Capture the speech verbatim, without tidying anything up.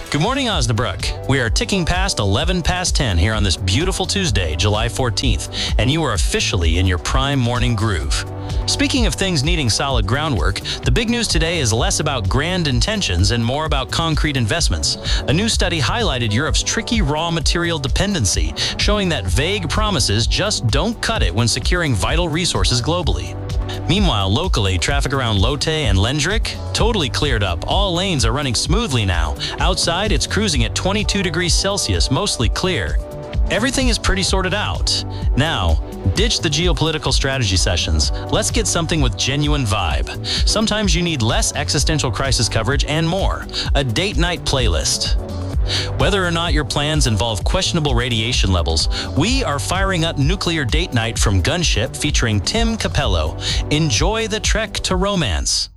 Good morning, Osnabrück. We are ticking past eleven past ten here on this beautiful Tuesday, July fourteenth, and you are officially in your prime morning groove. Speaking of things needing solid groundwork, the big news today is less about grand intentions and more about concrete investments. A new study highlighted Europe's tricky raw material dependency, showing that vague promises just don't cut it when securing vital resources globally. Meanwhile, locally, traffic around Lotte and Lendrick totally cleared up. All lanes are running smoothly now. Outside, it's cruising at twenty-two degrees Celsius, mostly clear. Everything is pretty sorted out. Now, ditch the geopolitical strategy sessions. Let's get something with genuine vibe. Sometimes you need less existential crisis coverage and more. A date night playlist. Whether or not your plans involve questionable radiation levels, we are firing up Nuclear Date Night from Gunship featuring Tim Capello. Enjoy the trek to romance.